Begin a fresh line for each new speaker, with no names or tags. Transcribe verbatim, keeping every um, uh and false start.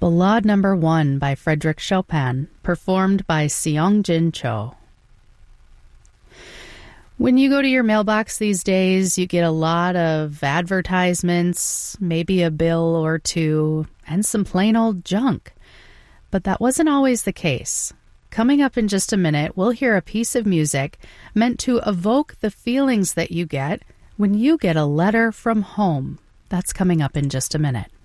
Ballade Number One by Frédéric Chopin, performed by Seong-Jin Cho. When you go to your mailbox these days, you get a lot of advertisements, maybe a bill or two, and some plain old junk. But that wasn't always the case. Coming up in just a minute, we'll hear a piece of music meant to evoke the feelings that you get when you get a letter from home. That's coming up in just a minute.